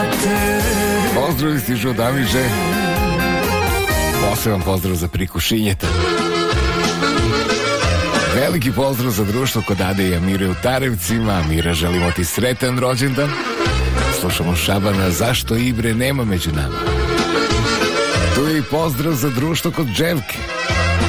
Pozdrav stižu od Amiže. Poseban pozdrav za Prikušinjeta. Veliki pozdrav za društvo kod Ade i Amire u Tarevcima. Amira, želimo ti sretan rođendan. Slušamo Šabana, zašto Ibre nema među nama. Tu je i pozdrav za društvo kod Dževke.